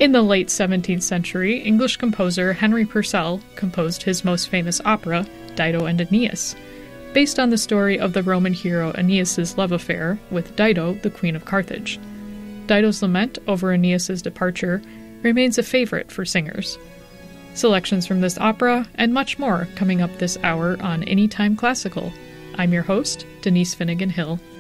In the late 17th century, English composer Henry Purcell composed his most famous opera, Dido and Aeneas, based on the story of the Roman hero Aeneas's love affair with Dido, the Queen of Carthage. Dido's lament over Aeneas's departure remains a favorite for singers. Selections from this opera and much more coming up this hour on Anytime Classical. I'm your host, Denise Finnegan Hill.